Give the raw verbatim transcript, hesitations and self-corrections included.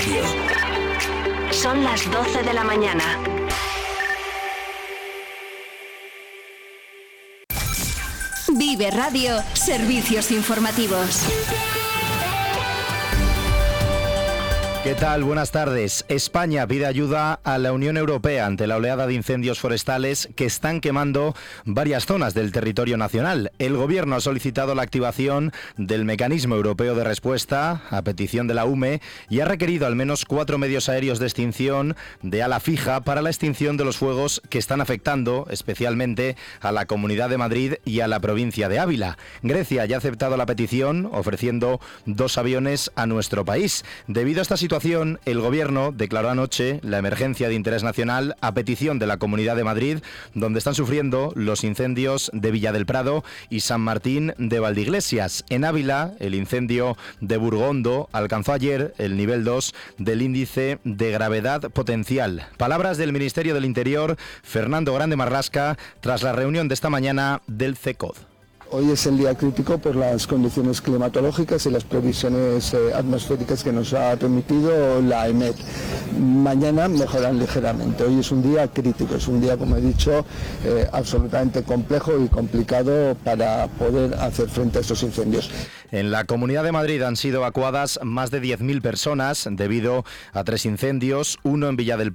Radio. Son las doce de la mañana. Vive Radio, servicios informativos. ¿Qué tal? Buenas tardes. España pide ayuda a la Unión Europea ante la oleada de incendios forestales que están quemando varias zonas del territorio nacional. El Gobierno ha solicitado la activación del Mecanismo Europeo de Respuesta a petición de la U M E y ha requerido al menos cuatro medios aéreos de extinción de ala fija para la extinción de los fuegos que están afectando especialmente a la Comunidad de Madrid y a la provincia de Ávila. Grecia ya ha aceptado la petición ofreciendo dos aviones a nuestro país. Debido a esta situación, el Gobierno declaró anoche la emergencia de interés nacional a petición de la Comunidad de Madrid, donde están sufriendo los incendios de Villa del Prado y San Martín de Valdeiglesias. En Ávila, el incendio de Burgondo alcanzó ayer el nivel dos del índice de gravedad potencial. Palabras del Ministerio del Interior, Fernando Grande Marlasca, tras la reunión de esta mañana del C E C O D. Hoy es el día crítico por las condiciones climatológicas y las previsiones eh, atmosféricas que nos ha remitido la E M E T. Mañana mejoran ligeramente. Hoy es un día crítico, es un día, como he dicho, eh, absolutamente complejo y complicado para poder hacer frente a estos incendios. En la Comunidad de Madrid han sido evacuadas más de diez mil personas debido a tres incendios, uno en Villa del Prado